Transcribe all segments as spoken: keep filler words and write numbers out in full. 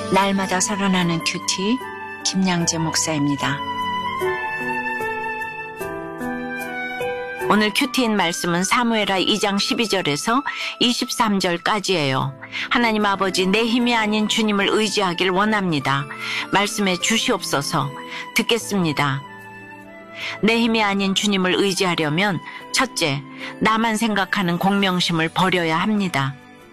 날마다 살아나는 큐티 김양재 목사입니다. 오늘 큐티인 말씀은 사무엘하 이 장 십이 절에서 이십삼 절까지예요. 하나님 아버지, 내 힘이 아닌 주님을 의지하길 원합니다. 말씀에 주시옵소서. 듣겠습니다. 내 힘이 아닌 주님을 의지하려면 첫째, 나만 생각하는 공명심을 버려야 합니다.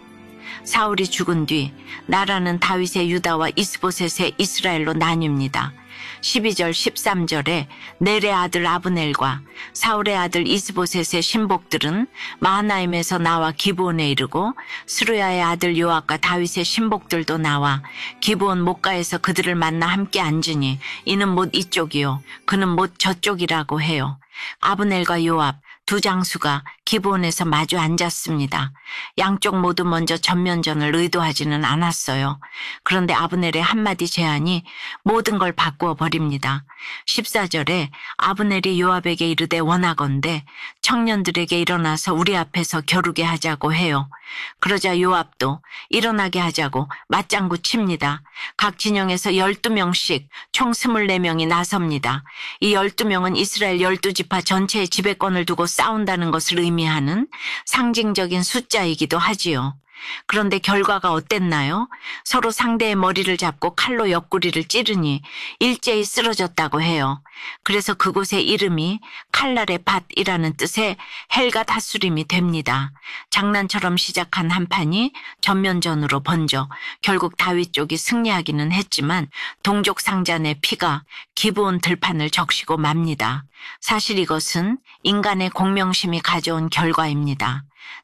사울이 죽은 뒤 나라는 다윗의 유다와 이스보셋의 이스라엘로 나뉩니다. 십이 절 십삼 절에 넬의 아들 아브넬과 사울의 아들 이스보셋의 신복들은 마하나임에서 나와 기브온에 이르고 스루야의 아들 요압과 다윗의 신복들도 나와 기브온 목가에서 그들을 만나 함께 앉으니 이는 못 이쪽이요 그는 못 저쪽이라고 해요. 아브넬과 요압 두 장수가 기브온에서 마주 앉았습니다. 양쪽 모두 먼저 전면전을 의도하지는 않았어요. 그런데 아브넬의 한마디 제안이 모든 걸 바꾸어 버립니다. 십사 절에 아브넬이 요압에게 이르되 원하건대 청년들에게 일어나서 우리 앞에서 겨루게 하자고 해요. 그러자 요압도 일어나게 하자고 맞장구 칩니다. 각 진영에서 열두 명씩 총 스물네 명이 나섭니다. 이 열두 명은 이스라엘 열두 지파 전체의 지배권을 두고 싸운다는 것을 의미하는 상징적인 숫자이기도 하지요. 그런데 결과가 어땠나요? 서로 상대의 머리를 잡고 칼로 옆구리를 찌르니 일제히 쓰러졌다고 해요. 그래서 그곳의 이름이 칼날의 밭이라는 뜻의 헬갓 핫수림이 됩니다. 장난처럼 시작한 한판이 전면전으로 번져 결국 다윗 쪽이 승리하기는 했지만 동족 상잔의 피가 기브온 들판을 적시고 맙니다. 사실 이것은 인간의 공명심이 가져온 결과입니다.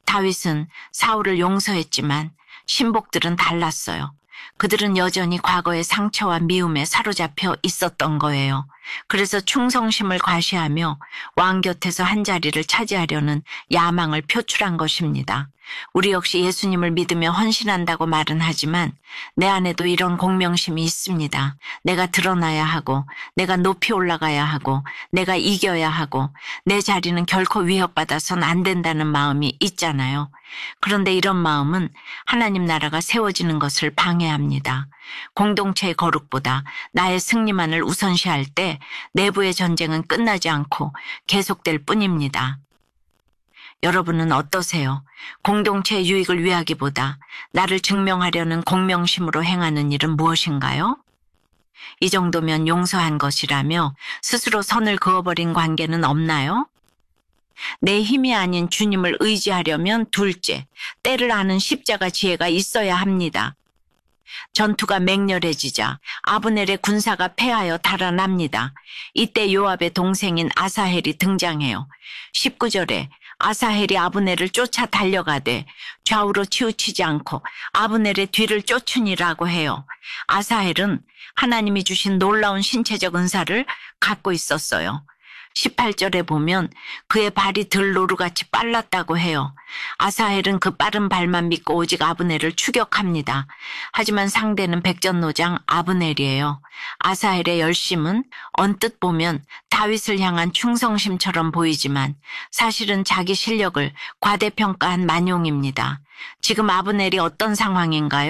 다윗은 사울을 용서했지만 신복들은 달랐어요. 그들은 여전히 과거의 상처와 미움에 사로잡혀 있었던 거예요. 그래서 충성심을 과시하며 왕 곁에서 한 자리를 차지하려는 야망을 표출한 것입니다. 우리 역시 예수님을 믿으며 헌신한다고 말은 하지만 내 안에도 이런 공명심이 있습니다. 내가 드러나야 하고 내가 높이 올라가야 하고 내가 이겨야 하고 내 자리는 결코 위협받아선 안 된다는 마음이 있잖아요. 그런데 이런 마음은 하나님 나라가 세워지는 것을 방해합니다. 공동체의 거룩보다 나의 승리만을 우선시할 때 내부의 전쟁은 끝나지 않고 계속될 뿐입니다. 여러분은 어떠세요? 공동체의 유익을 위하기보다 나를 증명하려는 공명심으로 행하는 일은 무엇인가요? 이 정도면 용서한 것이라며 스스로 선을 그어버린 관계는 없나요? 내 힘이 아닌 주님을 의지하려면 둘째, 때를 아는 십자가 지혜가 있어야 합니다. 전투가 맹렬해지자 아브넬의 군사가 패하여 달아납니다. 이때 요압의 동생인 아사헬이 등장해요. 십구 절에 아사헬이 아브넬을 쫓아 달려가되 좌우로 치우치지 않고 아브넬의 뒤를 쫓으니라고 해요. 아사헬은 하나님이 주신 놀라운 신체적 은사를 갖고 있었어요. 십팔 절에 보면 그의 발이 들노루같이 빨랐다고 해요. 아사헬은 그 빠른 발만 믿고 오직 아브넬을 추격합니다. 하지만 상대는 백전노장 아브넬이에요. 아사헬의 열심은 언뜻 보면 다윗을 향한 충성심처럼 보이지만 사실은 자기 실력을 과대평가한 만용입니다. 지금 아브넬이 어떤 상황인가요?